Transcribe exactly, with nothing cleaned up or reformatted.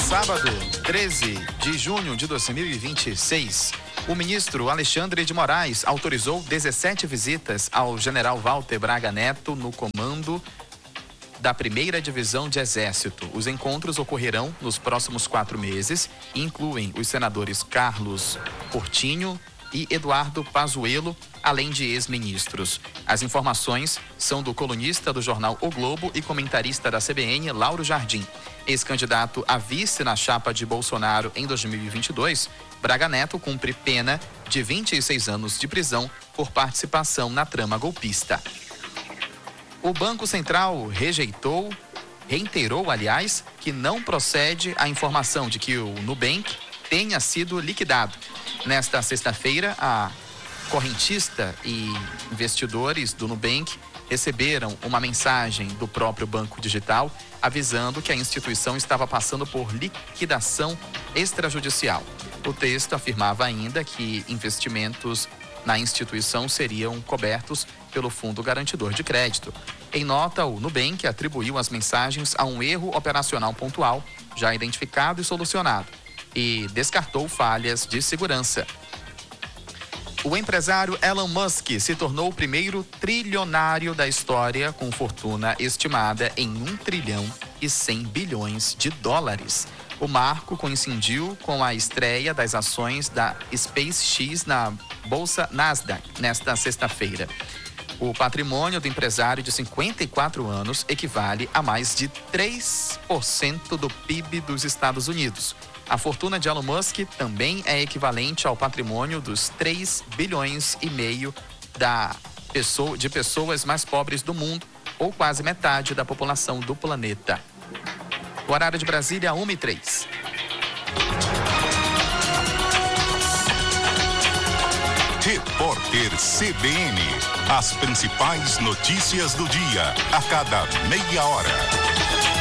Sábado, treze de junho de dois mil e vinte e seis, o ministro Alexandre de Moraes autorizou dezessete visitas ao general Walter Braga Neto no comando da primeira divisão de Exército. Os encontros ocorrerão nos próximos quatro meses e incluem os senadores Carlos Portinho e Eduardo Pazuello, além de ex-ministros. As informações são do colunista do jornal O Globo e comentarista da C B N, Lauro Jardim. Ex-candidato a vice na chapa de Bolsonaro em dois mil e vinte e dois, Braga Neto cumpre pena de vinte e seis anos de prisão por participação na trama golpista. O Banco Central rejeitou, reiterou, aliás, que não procede a informação de que o Nubank tenha sido liquidado. Nesta sexta-feira, a correntista e investidores do Nubank receberam uma mensagem do próprio banco digital avisando que a instituição estava passando por liquidação extrajudicial. O texto afirmava ainda que investimentos na instituição seriam cobertos pelo Fundo Garantidor de Crédito. Em nota, o Nubank atribuiu as mensagens a um erro operacional pontual, já identificado e solucionado, e descartou falhas de segurança. O empresário Elon Musk se tornou o primeiro trilionário da história, com fortuna estimada em um trilhão e cem bilhões de dólares. O marco coincidiu com a estreia das ações da SpaceX na Bolsa Nasdaq nesta sexta-feira. O patrimônio do empresário de cinquenta e quatro anos equivale a mais de três por cento do P I B dos Estados Unidos. A fortuna de Elon Musk também é equivalente ao patrimônio dos três bilhões e meio da pessoa, de pessoas mais pobres do mundo, ou quase metade da população do planeta. O horário de Brasília, uma e três. Repórter C B N. As principais notícias do dia, a cada meia hora.